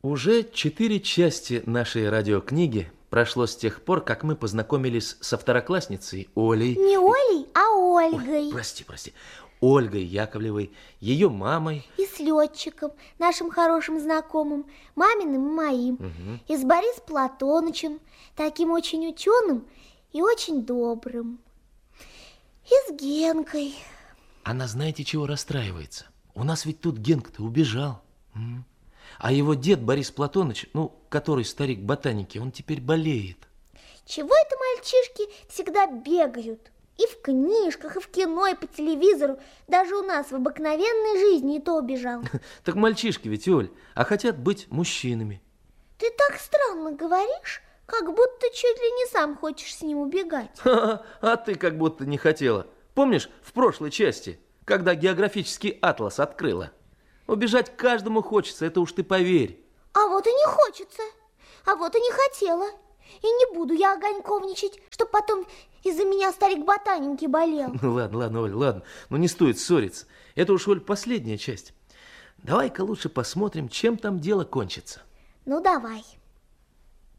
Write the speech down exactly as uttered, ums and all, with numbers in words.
Уже четыре части нашей радиокниги прошло с тех пор, как мы познакомились со второклассницей Олей. Не Олей, а Ольгой. Ой, прости, прости. Ольгой Яковлевой, ее мамой. И с летчиком, нашим хорошим знакомым, маминым и моим. Угу. И с Борисом Платонычем, таким очень ученым и очень добрым. И с Генкой. Она знаете, чего расстраивается? У нас ведь тут Генка-то убежал. А его дед Борис Платоныч, ну, который старик ботаники, он теперь болеет. Чего это мальчишки всегда бегают? И в книжках, и в кино, и по телевизору. Даже у нас в обыкновенной жизни и то убежал. Так мальчишки ведь, Оль, а хотят быть мужчинами. Ты так странно говоришь, как будто чуть ли не сам хочешь с ним убегать. А ты как будто не хотела. Помнишь, в прошлой части, когда географический атлас открыла? Убежать каждому хочется, это уж ты поверь. А вот и не хочется, а вот и не хотела. И не буду я огоньковничать, чтоб потом из-за меня старик ботаники болел. Ну ладно, ладно, Оль, ладно. Ну не стоит ссориться. Это уж, Оль, последняя часть. Давай-ка лучше посмотрим, чем там дело кончится. Ну давай.